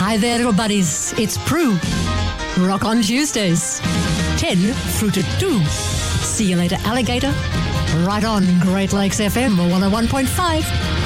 Hi there, little buddies. It's Prue. Rock on Tuesdays, 10 through to 2. See you later, alligator. Right on Great Lakes FM 101.5.